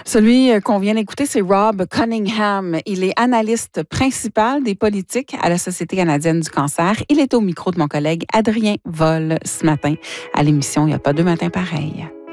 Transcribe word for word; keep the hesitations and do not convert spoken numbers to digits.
Celui qu'on vient d'écouter, c'est Rob Cunningham. Il est analyste principal des politiques à la Société canadienne du cancer. Il est au micro de mon collègue Adrien Vol ce matin à l'émission Il n'y a pas deux matins pareils.